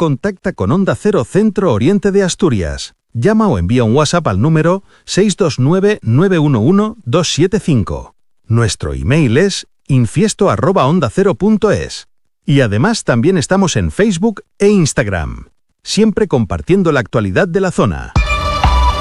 contacta con Onda Cero Centro Oriente de Asturias. Llama o envía un WhatsApp al número 629-911-275. Nuestro email es infiesto@ondacero.es. Y además también estamos en Facebook e Instagram, siempre compartiendo la actualidad de la zona.